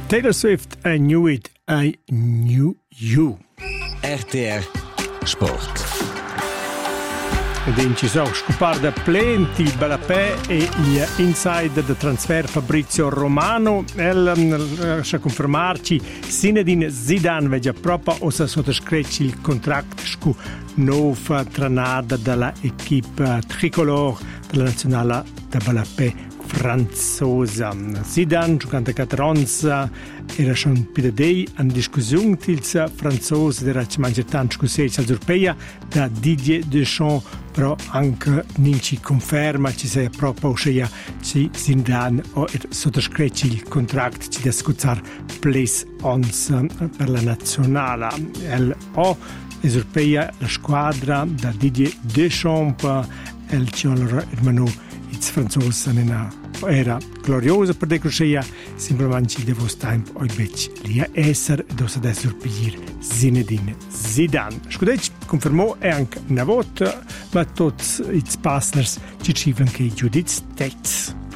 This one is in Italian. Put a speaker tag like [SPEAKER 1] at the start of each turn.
[SPEAKER 1] Taylor Swift, I Knew It, I Knew You.
[SPEAKER 2] RTR Sport.
[SPEAKER 1] Ed ci sono scoparda plenty Balapè e gli insider del transfer Fabrizio Romano. Lascia confermarci Zinedine Zidane veggia proprio o sa sottoscritti il contratto con nuova tranada dalla equipe tricolore della nazionale da Balapè franzosa. Zidane, giocante 4 anni, era schon più di in discussione il francese della mangiatanza scusseggia europea da Didier Deschamps, però anche non ci conferma ci sia proprio uscita ci Zidane o sottoscritti il contratto ci da scuzzare place ons per la nazionale. Europea la squadra da Didier Deschamps il ciolo hermano il francese era gloriosa per decrocia, semplicemente ci devo tempo o invece lì a essere dosa da sorpigire Zinedine Zidane. Scudecci confermò e anche una volta, ma tutti i partners ci scrivono che i giudizi stessi.